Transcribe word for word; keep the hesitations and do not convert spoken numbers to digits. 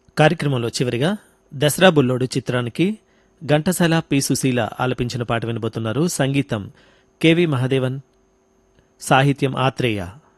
కార్యక్రమంలో చివరిగా దసరా బుల్లోడు చిత్రానికి ఘంటసాల పి సుశీల ఆలపించిన పాట వినబోతున్నారు. సంగీతం కెవి మహదేవన్, సాహిత్యం ఆత్రేయ.